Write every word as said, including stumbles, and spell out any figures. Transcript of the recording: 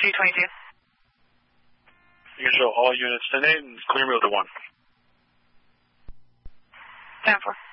two twenty-two. You can show all units ten eight and clear me with the one. ten four.